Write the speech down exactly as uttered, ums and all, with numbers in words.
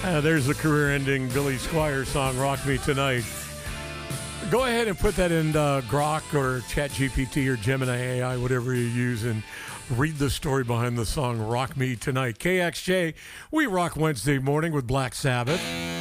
Uh, there's the career-ending Billy Squire song, Rock Me Tonight. Go ahead and put that in uh, Grok or ChatGPT or Gemini A I, whatever you use, and read the story behind the song Rock Me Tonight. K X J, we rock Wednesday morning with Black Sabbath.